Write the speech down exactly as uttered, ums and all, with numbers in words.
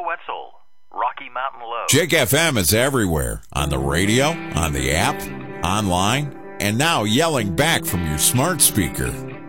Wetzel, Rocky Mountain Low. Jig F M is everywhere, on the radio, on the app, online, and now yelling back from your smart speaker.